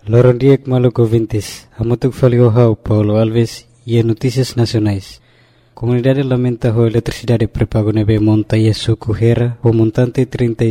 Lorondiek Maluco Vintes, Amutuk Faliohau, Paulo Alves e Notícias Nacionais. Comunidade lamenta a eletricidade prepago nebe monta e suco Hera, o montante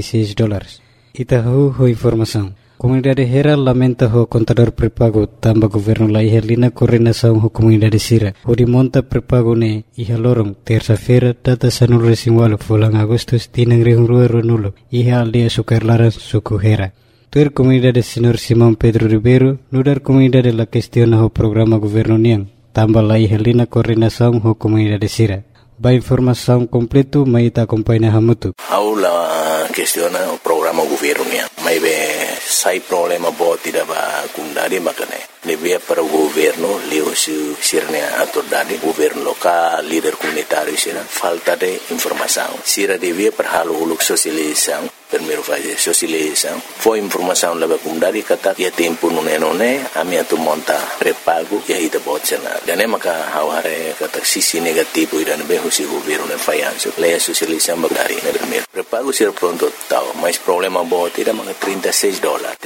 $36. Itahu ho informação. Comunidade Hera lamenta o contador prepago tamba governo la ihelina coordenação ho comunidade Sira. O de monta prepago ne iha lorong terça-feira data sanul resimwalo fulang Agustus tinang rihungrua ronulo iha aldea sukarlaran suco Hera. Tuer comunidade Senhor Simão Pedro Ribeiro, nudar comunidade la questiona o programa governo niang, tamba la ihelina coordenação ho comunidade Sira. Ba informação completo mai ita acompanha hamutu. Aula questiona o programa governo niang. Mai be sai problema boti da ba kundari makane. Nevia para o governo, leo sirne autoridade, governo local, líder comunitário sira, falta de informação. Sira devia para halo uluk socialização, primeiro fazer socialização. Foi informação leva comunidade kata ia tempo nune a minha tu monta prepago e aí da botsena. Dane maka haware kata sisi negativo ida ne behu si governo ne fayanso. Leia socialização bagari ne primeiro. Prepago sira pronto tau, mas problema boti da maka $36.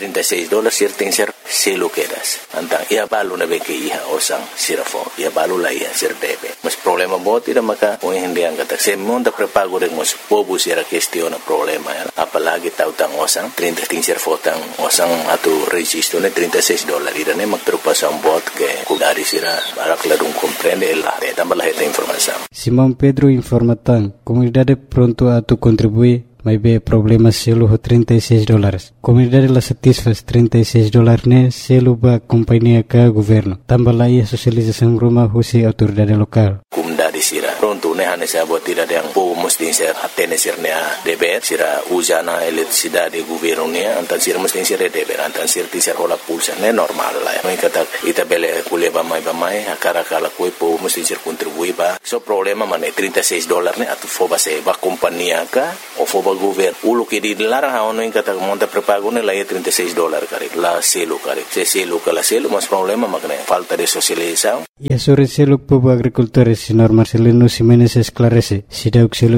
$36 sir tem ser selo quedas. Antang ia balu na beke iha osang sirafo. Ia balu la iha sir debe. Mas problema boti da maka o hindi ang kata. Se monta prepago rin mas pobo sira questiona problema. Apalagi tautang osang 30 ting sir fotang osang atu registro ne $36. Ida ne magtrupasan bot ke kudari sira barak ladung comprende el tambah la esta informação. Simão Pedro informatan comunidade pronto atu contribui mai be problema selo ho $36. Comunidade la satisfaz $36 ne selo ba companhia ka governo. Tambah la ia socialização rumah husi autoridade lokal. Comunidade sira pronto ne hane sa botida yang po mesti ser atene sirnya deber sira usana eletricidade governo ne antan sira mesti ser deber antan sir ti ser hola pulsa ne normal la. Mai kata ita bele kule ba mai akara kala koi po mesti ser contribui ba. So problema mane $36 ne atu foba se ba companhia ka o foba governo ulo que dilarang haono in kata monta prepago ne la $36 kare la selo kare se selo kala selo mas problema makne falta de socialização. E sobre selo povo agricultores senhor Marcelino Ximenes esclarece si dauk selo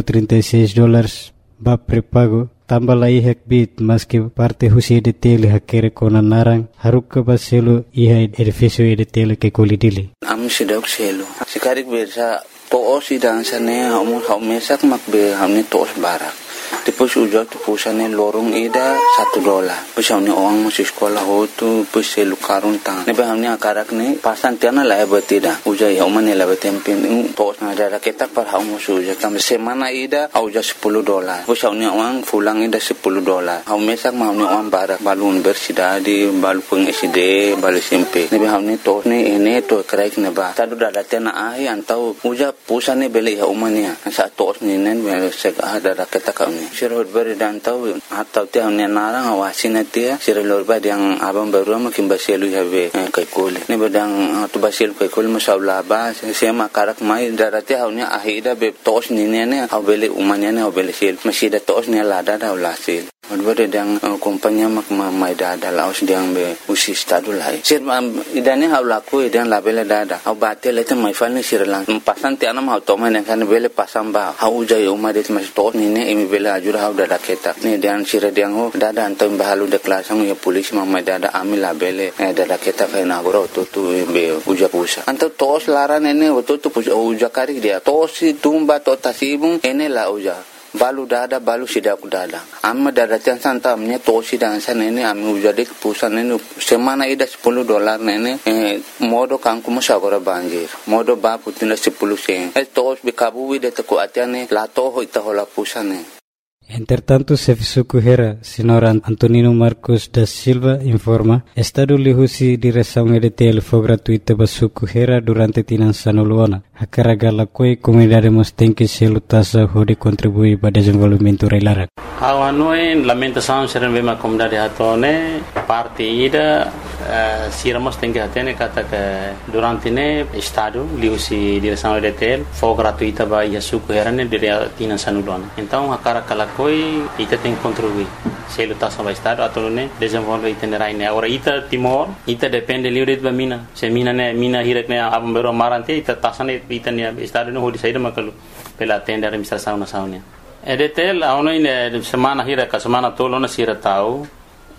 $36 ba prepago tambah la ihek bit mas que parte husi de tele hakere kona narang haruk ba selo iha edificio de tele ke kolidili am si dauk selo sikarik bersa to si dansane hamu mesak makbe hamni tos barak. Depois ujo tu pusane lorong ida $1. Depois hamni orang masih sekolah hotu depois selu karun tang. Nebe hamni akarak ne pasan tiana la betida. Ujo ya umane la betempin tos na ada ketak par hamu suja kam semana ida auja $10. Depois hamni orang fulang ida $10. Hau mesak hamni orang barak balun bersidadi balu peng SD balu SMP. Nebe hamni tos ne ene to kraik ne ba. Tadu dada tiana ahi antau uja pusane beli ya umania. Sa tos ni nen sek ada ketak sira beri dan tahu atau tiang ni narang awasin dia sira lorba yang abang baru makin basilu habe kai kole ni badang tu basilu kai kole masalah ba sema karak mai darati haunya ahida be tos ni ne au bele umanya ne au bele sil masih da tos ni lada da ulasil Odbere dang kompanya mak mai dada laos diang be usi stadu lai. Sir idane hau laku idang labele dada. Hau batel itu mai fal ni sirlang. Pasan ti anam hau toma ne kan bele pasang ba. Hau jai umma det mas tos ni ne imi bele ajur hau dada ketak. Ni diang sir diang ho dada antam bahalu de klasang ya polis mai dada ami labele dada ketak na goro tu be uja pusa. Antam tos laran ene tu uja kari dia. Tos tumba to tasibung ene la uja. Balu dada balu sidak dada amma dada tiang santa amnya tosi dan sana ini ami ujade kepusan ini semana ida $10 nene modo kangku musagora banjir modo ba putina 10 sen tos bikabu wide teko atiane la toho itahola pusane. Entretanto, Serviço Correira, Senhor Antonino Marcos da Silva informa, Estado lihusi direção EDTL foi gratuita para Correira durante Tinançano Luana. A carga la coi comunidade mostém que se lutassa pode contribuir para o desenvolvimento reilara. A noi lamentação ser uma comunidade hatone parte ida siramos tem que atene kata que durante ne Estado lihusi direção EDTL foi gratuita para Yasu Correira ne dire Tinançano Luana. Então a carga la coi ita tem que contribuir. Se lutassa para Estado atau ne desenvolver itinerário ne. Agora ita Timor ita depende livre de mina. Se mina hirek ne abang baru marante ita tasane ita ne Estado ne hodi saída makalu pela tenda administração nacional. EDTL a ono ine semana hirek semana tolo na sira tau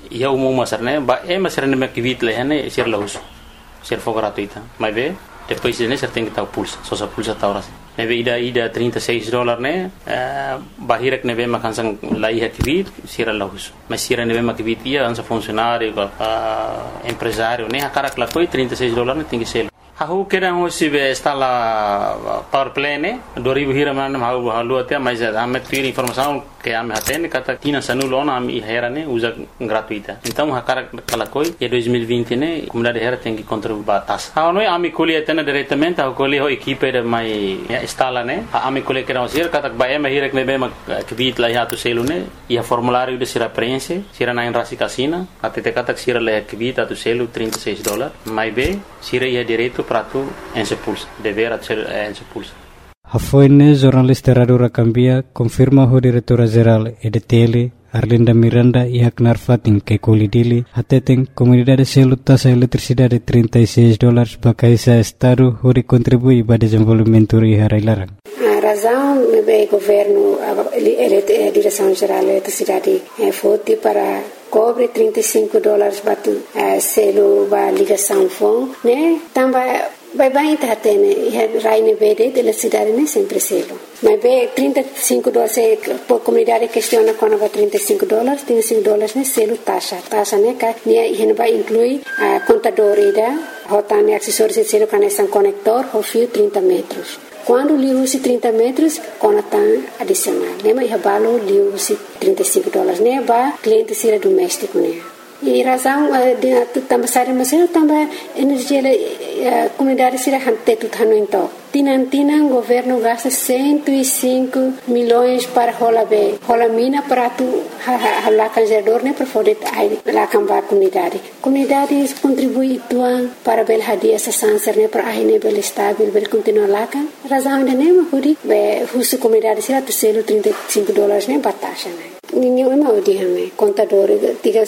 ia umum masarne ba masarne me kivit lehane sir lahus sir for gratuita mas be depois né você tem que estar pulsa só sa pulsa tá orasi nebe ida $36 né bahirek nebe makansang laiha kivit sir lahus mas sir nebe makivit ia ansa funcionário empresário né akarak la koi $36 né tem que ser Aku kira hosi be instala power play ne 2000 hira man halu até mas ame ter informação que ame hatene kata tina sanulona ame hera ne usa gratuita então hakara kalakoi e 2020 ne comunidade hera tem que contribuir batas não é ame colhe até diretamente a colhe ho equipe de mai instala ne ame colhe que não ser kata ba ame hira que be ma kvit la hatu selu ne e formulário de sira preenche sira na rasi casina até te kata sira la kvit atu selu $36 mai be sira ia direito para tu ensepulsa dever ensepulsa. A foine jornalista Radura Cambia confirma o diretora-geral EDTL Arlinda Miranda e Aknar Fatin que colidili até tem comunidade selo taxa eletricidade $36 para cada estado onde contribui para o desenvolvimento e a Railarang. A razão do governo, a direção-geral da eletricidade foi para cobre $35 para selo para ligação phone, né? Também vai estar tendo raine verde de eletricidade né sempre selo. Mas bem $35 por comunidade questiona quando vai $35 né selo taxa né que vai incluir a contador ida, rotane acessórios de selo conexão conector, o fio 30 metros. Quando liu se 30 metros, conta adicional. Lembra que valor liu se $35, né? Para cliente ser doméstico, né? E razão de também sair mas também energia comunidade se hante tudo no então. Tinan governo gasta 105 milhões para rola mina para tu lá canjador né para poder lá cambar comunidade contribui tuan para bel hadia essa sanser né para aí bel estável bel continuar lá kan razão de né mas husu comunidade se tu selo $35 né batasha né ninguém não diame contador diga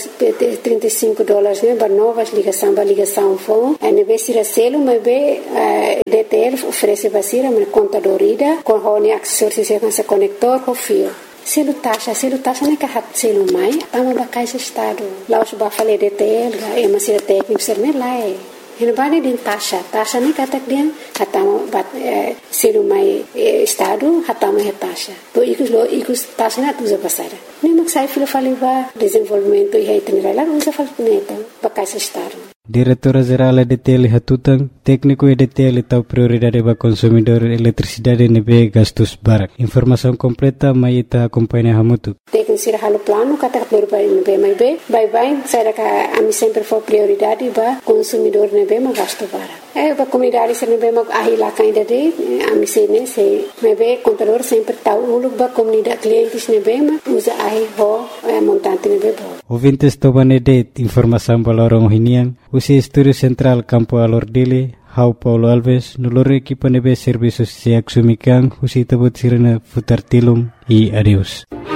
$35 né para novas ligação phone e vez se selo mas be DTL oferece basira mas contador ida com o acessório se com conector o fio selo taxa né que hat selo mai tama bakai se estado lá os ba fale DTL e mas se técnico ser né lá Ele bane din taxa ni katak dia hatama bat selu mai estado hatama he taxa to ikus taxa na tuza pasara ni maksai filo faliva desenvolvimento e itinerário usa falneta bakai estado Diretora-Geral EDTL Hatutang, técnico EDTL tahu prioridade para consumidor eletricidade nebe gastos barak. Informação completa maita acompanha hamutu. Técnico sira halo plano kata prioridade nebe mai be, bye saya ka ami sempre for prioridade para consumidor nebe ma gasto barak. Ba comunidade sira nebe ma ahila kainda de ami sene se nebe contador sempre tahu uluk ba comunidade clientes nebe ma usa ahi ho montante nebe bo. Ouvintes tobanede informação balorong hinian. Usi Estúdio Central Campo Alordile, Hau Paulo Alves, noloro equipa nebe serviços se axumikan, usi tabut sirena futar tilum e adeus.